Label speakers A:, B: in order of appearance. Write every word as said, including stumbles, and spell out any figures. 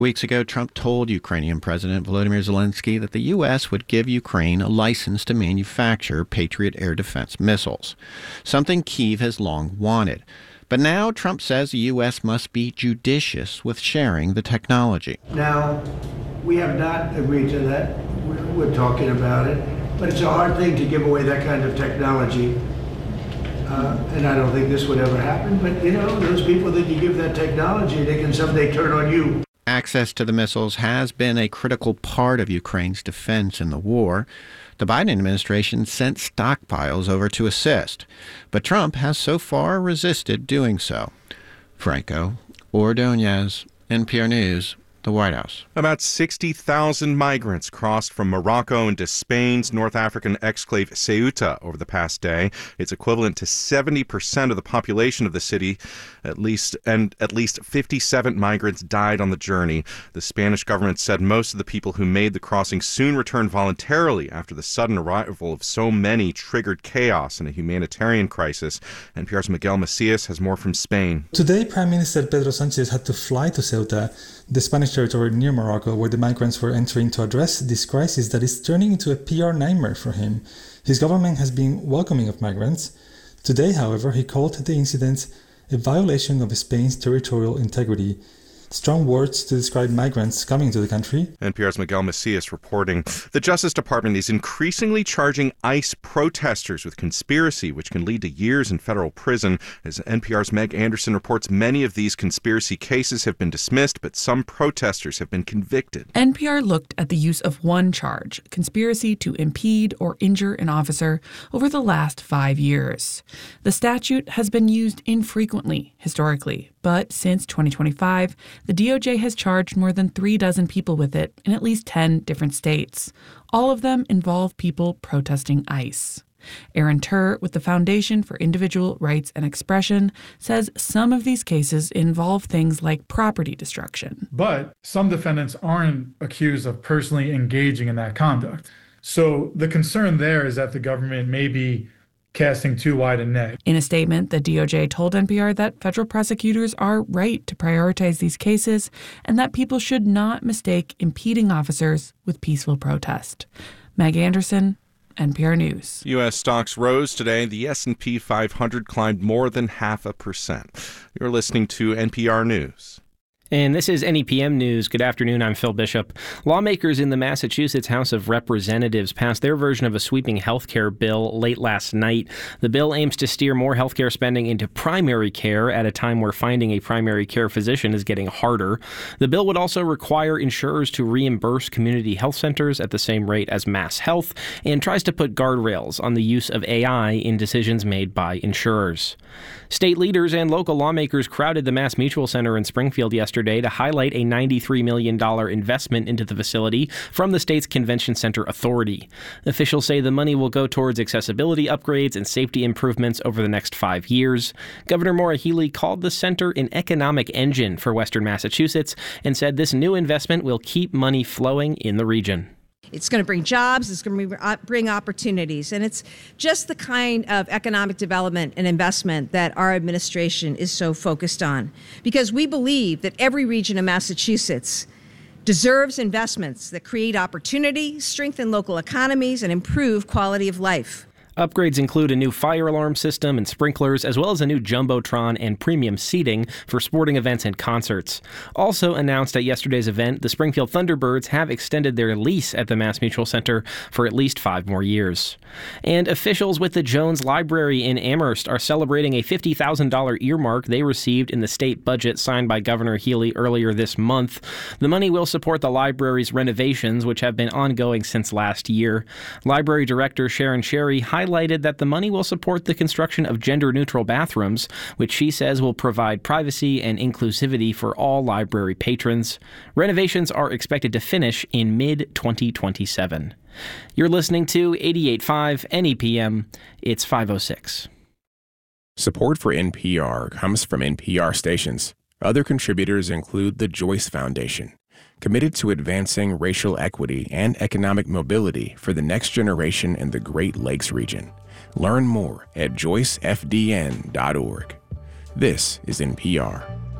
A: Weeks ago, Trump told Ukrainian President Volodymyr Zelensky that the U S would give Ukraine a license to manufacture Patriot air defense missiles, something Kyiv has long wanted. But now Trump says the U S must be judicious with sharing the technology.
B: Now, we have not agreed to that. We're, we're talking about it. But it's a hard thing to give away that kind of technology. Uh, and I don't think this would ever happen. But, you know, those people that you give that technology, they can someday turn on you.
A: Access to the missiles has been a critical part of Ukraine's defense in the war. The Biden administration sent stockpiles over to assist, but Trump has so far resisted doing so. Franco Ordonez, N P R News, the White House.
C: About sixty thousand migrants crossed from Morocco into Spain's North African exclave Ceuta over the past day. It's equivalent to seventy percent of the population of the city, at least, and at least fifty-seven migrants died on the journey. The Spanish government said most of the people who made the crossing soon returned voluntarily after the sudden arrival of so many triggered chaos and a humanitarian crisis. N P R's Miguel Macias has more from Spain.
D: Today, Prime Minister Pedro Sánchez had to fly to Ceuta, the Spanish territory near Morocco, where the migrants were entering, to address this crisis that is turning into a P R nightmare for him. His government has been welcoming of migrants. Today, however, he called the incident a violation of Spain's territorial integrity. Strong words to describe migrants coming to the country.
C: N P R's Miguel Macias reporting. The Justice Department is increasingly charging ICE protesters with conspiracy, which can lead to years in federal prison. As N P R's Meg Anderson reports, many of these conspiracy cases have been dismissed, but some protesters have been convicted.
E: N P R looked at the use of one charge, conspiracy to impede or injure an officer, over the last five years. The statute has been used infrequently, historically, but since twenty twenty-five, the D O J has charged more than three dozen people with it in at least ten different states. All of them involve people protesting ICE. Aaron Turr with the Foundation for Individual Rights and Expression says some of these cases involve things like property destruction.
F: But some defendants aren't accused of personally engaging in that conduct. So the concern there is that the government may be casting too wide a net.
E: In a statement, the D O J told N P R that federal prosecutors are right to prioritize these cases and that people should not mistake impeding officers with peaceful protest. Meg Anderson, N P R News.
C: U S stocks rose today. The S and P five hundred climbed more than half a percent. You're listening to N P R News.
G: And this is N E P M News. Good afternoon, I'm Phil Bishop. Lawmakers in the Massachusetts House of Representatives passed their version of a sweeping health care bill late last night. The bill aims to steer more health care spending into primary care at a time where finding a primary care physician is getting harder. The bill would also require insurers to reimburse community health centers at the same rate as Mass Health and tries to put guardrails on the use of A I in decisions made by insurers. State leaders and local lawmakers crowded the Mass Mutual Center in Springfield yesterday to highlight a ninety-three million dollars investment into the facility from the state's Convention Center Authority. Officials say the money will go towards accessibility upgrades and safety improvements over the next five years. Governor Maura Healey called the center an economic engine for Western Massachusetts and said this new investment will keep money flowing in the region.
H: It's going to bring jobs, it's going to bring opportunities, and it's just the kind of economic development and investment that our administration is so focused on. Because we believe that every region of Massachusetts deserves investments that create opportunity, strengthen local economies, and improve quality of life.
G: Upgrades include a new fire alarm system and sprinklers, as well as a new jumbotron and premium seating for sporting events and concerts. Also announced at yesterday's event, the Springfield Thunderbirds have extended their lease at the Mass Mutual Center for at least five more years. And officials with the Jones Library in Amherst are celebrating a fifty thousand dollars earmark they received in the state budget signed by Governor Healey earlier this month. The money will support the library's renovations, which have been ongoing since last year. Library Director Sharon Sherry highlighted that the money will support the construction of gender-neutral bathrooms, which she says will provide privacy and inclusivity for all library patrons. Renovations are expected to finish in mid twenty twenty-seven. You're listening to eighty-eight point five N E P M. It's five oh six.
I: Support for N P R comes from N P R stations. Other contributors include the Joyce Foundation, committed to advancing racial equity and economic mobility for the next generation in the Great Lakes region. Learn more at joyce f d n dot org. This is N P R.